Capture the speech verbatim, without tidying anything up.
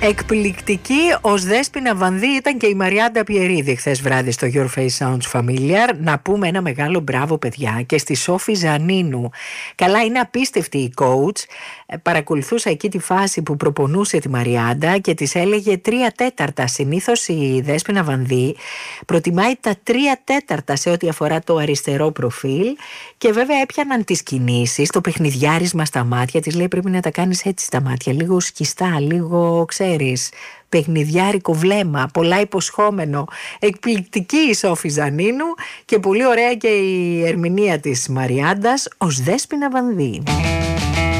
Εκπληκτική ως Δέσποινα Βανδύ ήταν και η Μαριάντα Πιερίδη χθες βράδυ στο Your Face Sounds Familiar. Να πούμε ένα μεγάλο μπράβο, παιδιά, και στη Σόφη Ζανίνου. Καλά, είναι απίστευτη η coach. Παρακολουθούσα εκεί τη φάση που προπονούσε τη Μαριάντα και της έλεγε τρία τέταρτα. Συνήθως η Δέσποινα Βανδύ προτιμάει τα τρία τέταρτα σε ό,τι αφορά το αριστερό προφίλ, και βέβαια έπιαναν τις κινήσεις, το παιχνιδιάρισμα στα μάτια της. Λέει πρέπει να τα κάνεις έτσι στα μάτια, λίγο σκιστά, λίγο, ξέρεις, παιχνιδιάρικο βλέμμα, πολλά υποσχόμενο. Εκπληκτική η Σόφη Ζανίνου και πολύ ωραία και η ερμηνεία της Μαριάντας ως Δέσποινα Βανδύ.